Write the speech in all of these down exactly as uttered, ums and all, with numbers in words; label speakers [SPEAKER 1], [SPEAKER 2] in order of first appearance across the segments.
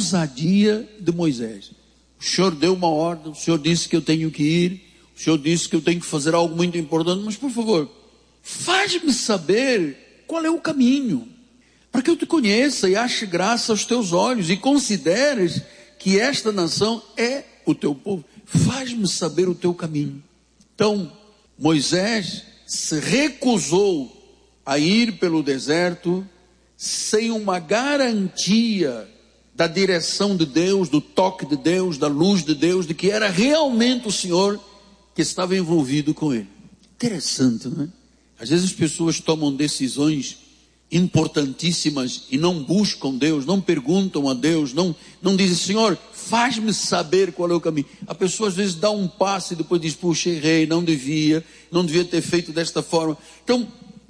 [SPEAKER 1] ousadia de Moisés. O Senhor deu uma ordem, o Senhor disse que eu tenho que ir, o Senhor disse que eu tenho que fazer algo muito importante, mas por favor, faz-me saber qual é o caminho, para que eu te conheça e ache graça aos teus olhos e consideres que esta nação é o teu povo. Faz-me saber o teu caminho. Então, Moisés se recusou a ir pelo deserto sem uma garantia da direção de Deus, do toque de Deus, da luz de Deus, de que era realmente o Senhor que estava envolvido com ele. Interessante, não é? Às vezes as pessoas tomam decisões importantíssimas e não buscam Deus, não perguntam a Deus, não, não dizem, Senhor, faz-me saber qual é o caminho. A pessoa às vezes dá um passo e depois diz, puxa, errei, não devia, não devia ter feito desta forma. Então,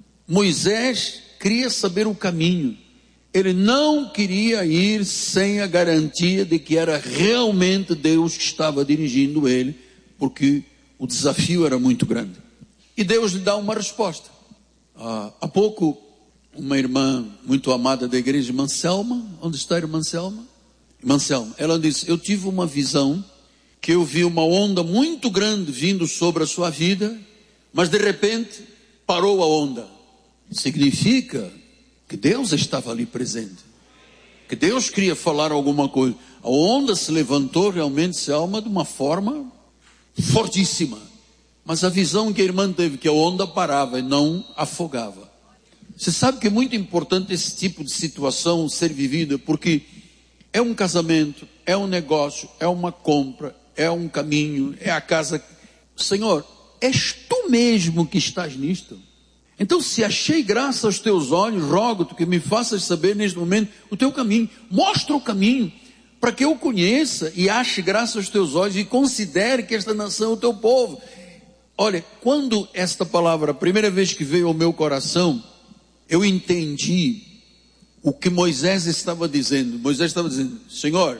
[SPEAKER 1] Moisés queria saber o caminho. Ele não queria ir sem a garantia de que era realmente Deus que estava dirigindo ele, porque o desafio era muito grande. E Deus lhe dá uma resposta. Ah, há pouco, uma irmã muito amada da igreja, irmã Selma, onde está a irmã Selma? Irmã Selma, ela disse, eu tive uma visão, que eu vi uma onda muito grande vindo sobre a sua vida, mas de repente parou a onda. Significa que Deus estava ali presente, que Deus queria falar alguma coisa. A onda se levantou realmente, Selma, de uma forma fortíssima, mas a visão que a irmã teve, que a onda parava e não afogava. Você sabe que é muito importante esse tipo de situação ser vivida, porque é um casamento, é um negócio, é uma compra, é um caminho, é a casa. Senhor, és tu mesmo que estás nisto? Então, se achei graça aos teus olhos, rogo-te que me faças saber neste momento o teu caminho. Mostra o caminho, para que eu conheça e ache graça aos teus olhos e considere que esta nação é o teu povo. Olha, quando esta palavra, a primeira vez que veio ao meu coração, eu entendi o que Moisés estava dizendo. Moisés estava dizendo, Senhor,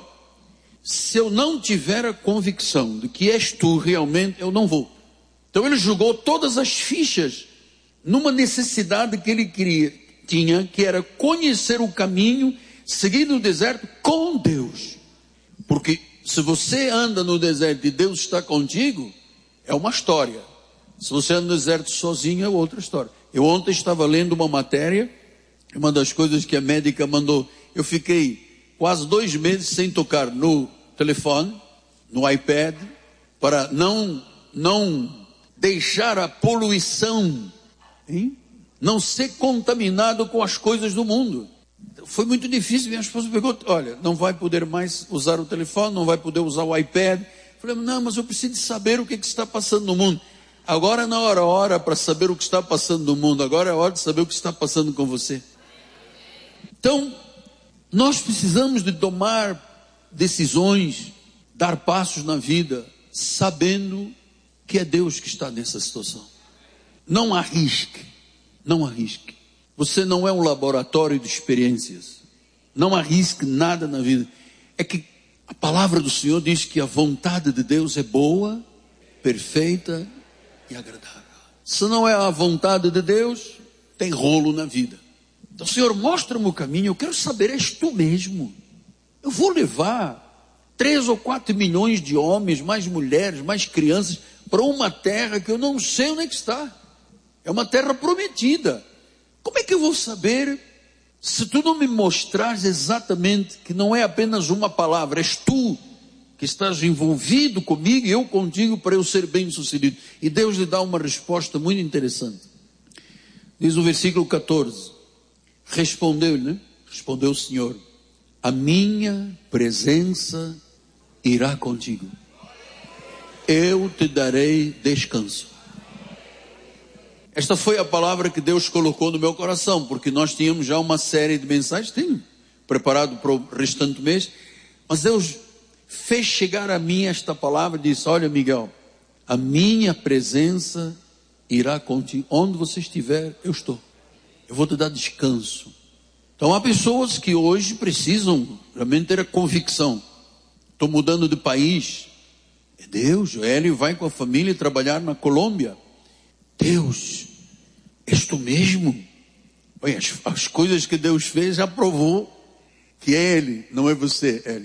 [SPEAKER 1] se eu não tiver a convicção de que és tu realmente, eu não vou. Então ele jogou todas as fichas numa necessidade que ele queria, tinha, que era conhecer o caminho, seguir no deserto com Deus. Porque se você anda no deserto e Deus está contigo, é uma história. Se você anda no deserto sozinho, é outra história. Eu ontem estava lendo uma matéria, uma das coisas que a médica mandou, eu fiquei quase dois meses sem tocar no telefone, no iPad, para não, não deixar a poluição, hein? Não ser contaminado com as coisas do mundo. Foi muito difícil. Minha esposa pegou, olha, não vai poder mais usar o telefone, não vai poder usar o iPad. Falei, não, mas eu preciso de saber o que, que está passando no mundo. Agora não era hora para saber o que está passando no mundo, agora é hora de saber o que está passando com você. Então, nós precisamos de tomar decisões, dar passos na vida, sabendo que é Deus que está nessa situação. Não arrisque, não arrisque. Você não é um laboratório de experiências. Não arrisque nada na vida. É que a palavra do Senhor diz que a vontade de Deus é boa, perfeita e agradável. Se não é a vontade de Deus, tem rolo na vida. Então, Senhor, mostra-me o caminho. Eu quero saber, és tu mesmo. Eu vou levar três ou quatro milhões de homens, mais mulheres, mais crianças, para uma terra que eu não sei onde é que está. É uma terra prometida. Como é que eu vou saber se tu não me mostrares exatamente que não é apenas uma palavra, és tu que estás envolvido comigo e eu contigo para eu ser bem sucedido? E Deus lhe dá uma resposta muito interessante. Diz o versículo catorze, respondeu-lhe, né? Respondeu o Senhor, a minha presença irá contigo, eu te darei descanso. Esta foi a palavra que Deus colocou no meu coração, porque nós tínhamos já uma série de mensagens, tenho preparado para o restante mês, mas Deus fez chegar a mim esta palavra e disse, olha Miguel, a minha presença irá contigo, onde você estiver, eu estou, eu vou te dar descanso. Então há pessoas que hoje precisam realmente ter a convicção, estou mudando de país, é Deus, o Hélio vai com a família trabalhar na Colômbia, Deus, és tu mesmo? Olha, as, as coisas que Deus fez já provou que é Ele, não é você, Hélio.